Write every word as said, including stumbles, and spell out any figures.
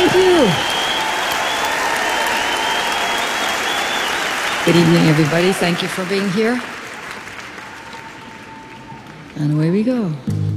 Thank you. Good evening, everybody. Thank you for being here. And away we go.